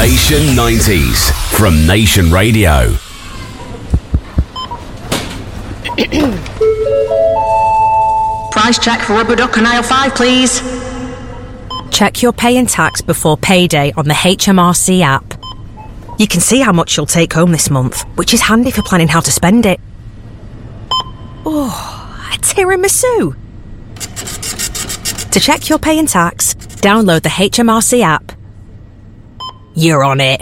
Nation 90s from Nation Radio. Price check for rubber duck and aisle 5, please. Check your pay and tax before payday on the HMRC app. You can see how much you'll take home this month, which is handy for planning how to spend it. Oh, a tiramisu! To check your pay and tax, download the HMRC app. You're on it.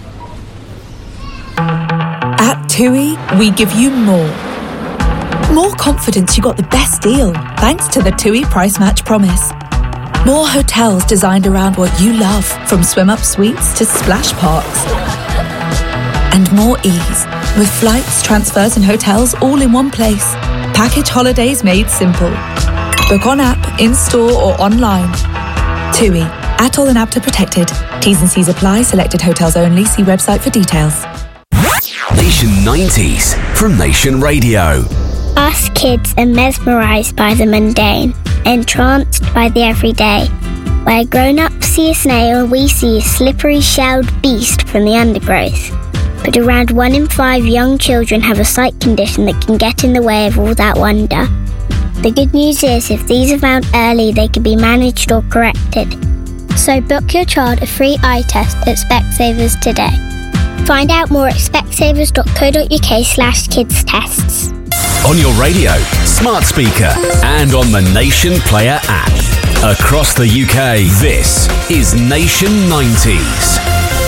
At TUI, we give you more. More confidence you got the best deal, thanks to the TUI Price Match Promise. More hotels designed around what you love, from swim-up suites to splash parks. And more ease, with flights, transfers and hotels all in one place. Package holidays made simple. Book on app, in-store or online. TUI, ATOL and APTA protected. T's and C's apply, selected hotels only. See website for details. Nation 90s from Nation Radio. Us kids are mesmerised by the mundane, entranced by the everyday. Where grown-ups see a snail, we see a slippery shelled beast from the undergrowth. But around 1 in 5 young children have a sight condition that can get in the way of all that wonder. The good news is, if these are found early, they can be managed or corrected. So book your child a free eye test at Specsavers today. Find out more at specsavers.co.uk/kids tests. On your radio, smart speaker, and on the Nation Player app. Across the UK, this is Nation 90s.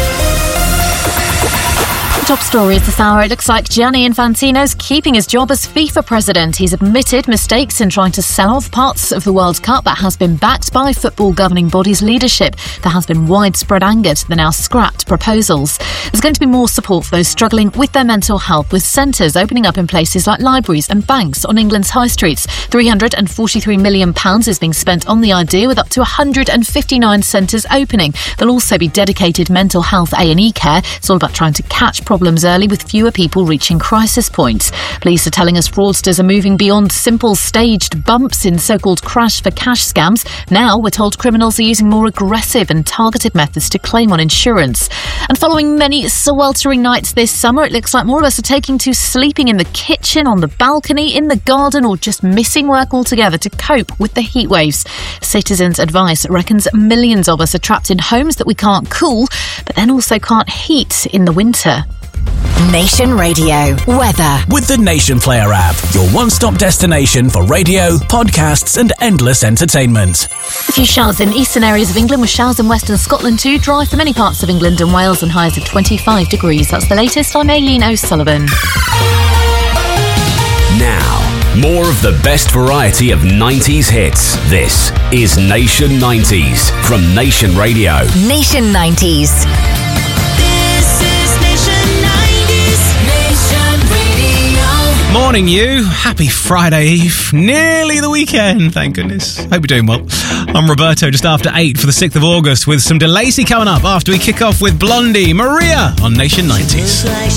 Top stories this hour. It looks like Gianni Infantino's keeping his job as FIFA president. He's admitted mistakes in trying to sell off parts of the World Cup, but has been backed by football governing bodies' leadership. There has been widespread anger to the now scrapped proposals. There's going to be more support for those struggling with their mental health, with centres opening up in places like libraries and banks on England's high streets. £343 million is being spent on the idea, with up to 159 centres opening. There'll also be dedicated mental health A&E care. It's all about trying to catch problems early, with fewer people reaching crisis points. Police are telling us fraudsters are moving beyond simple staged bumps in so-called crash for cash scams. Now we're told criminals are using more aggressive and targeted methods to claim on insurance. And following many sweltering nights this summer, it looks like more of us are taking to sleeping in the kitchen, on the balcony, in the garden, or just missing work altogether to cope with the heat waves. Citizens Advice reckons millions of us are trapped in homes that we can't cool, but then also can't heat in the winter. Nation Radio weather with the Nation Player app, your one-stop destination for radio, podcasts and endless entertainment. A few showers in eastern areas of England, with showers in western Scotland too. Dry for many parts of England and Wales, and highs of 25 degrees. That's the latest. I'm Aileen O'Sullivan. Now, more of the best variety of 90s hits. This is Nation 90s from Nation Radio. Nation 90s. Morning, you. Happy Friday Eve. Nearly the weekend, thank goodness. Hope you're doing well. I'm Roberto, just after 8 for the 6th of August, with some DeLacy coming up after we kick off with Blondie, Maria on Nation 90s.